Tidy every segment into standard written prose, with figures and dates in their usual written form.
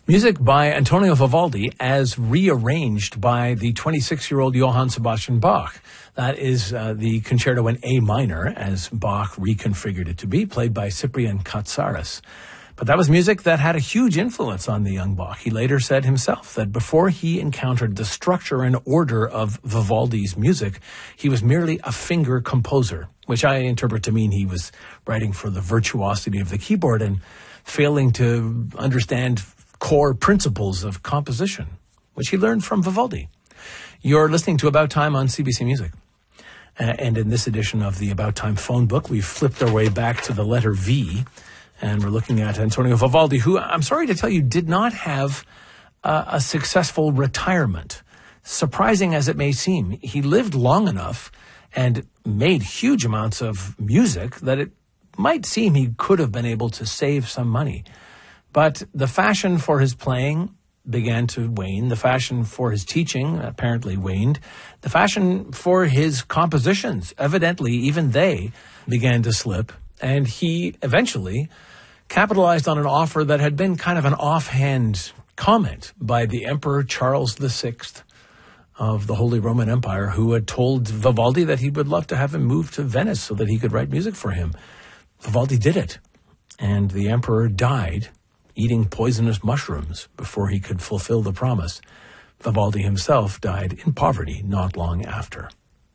Music by Antonio Vivaldi as rearranged by the 26-year-old Johann Sebastian Bach. That is the concerto in A minor, as Bach reconfigured it to be, played by Cyprian Katsaris. But that was music that had a huge influence on the young Bach. He later said himself that before he encountered the structure and order of Vivaldi's music, he was merely a finger composer, which I interpret to mean he was writing for the virtuosity of the keyboard and failing to understand core principles of composition, which he learned from Vivaldi. You're listening to About Time on CBC Music. And in this edition of the About Time phone book, we've flipped our way back to the letter V, and we're looking at Antonio Vivaldi, who, I'm sorry to tell you, did not have a successful retirement. Surprising as it may seem, he lived long enough and made huge amounts of music that it might seem he could have been able to save some money. But the fashion for his playing began to wane. The fashion for his teaching apparently waned. The fashion for his compositions, evidently, even they began to slip. And he eventually capitalized on an offer that had been kind of an offhand comment by the Emperor Charles VI of the Holy Roman Empire, who had told Vivaldi that he would love to have him move to Venice so that he could write music for him. Vivaldi did it. And the emperor died eating poisonous mushrooms before he could fulfill the promise. Vivaldi himself died in poverty not long after.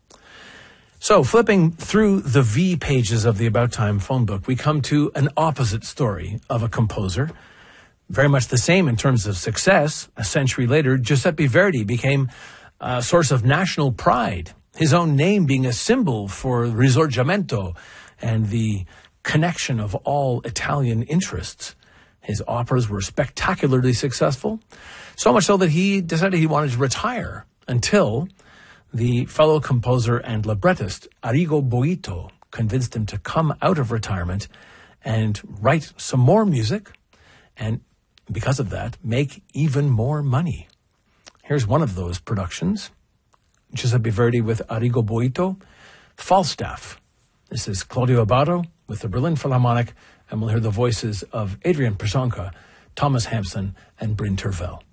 So, flipping through the V pages of the About Time phone book, we come to an opposite story of a composer. Very much the same in terms of success. A century later, Giuseppe Verdi became a source of national pride, his own name being a symbol for Risorgimento and the connection of all Italian interests. His operas were spectacularly successful, so much so that he decided he wanted to retire until the fellow composer and librettist Arrigo Boito convinced him to come out of retirement and write some more music, and because of that, make even more money. Here's one of those productions. Giuseppe Verdi with Arrigo Boito, Falstaff. This is Claudio Abbado with the Berlin Philharmonic, and we'll hear the voices of Adrian Przonka, Thomas Hampson, and Bryn Tervel.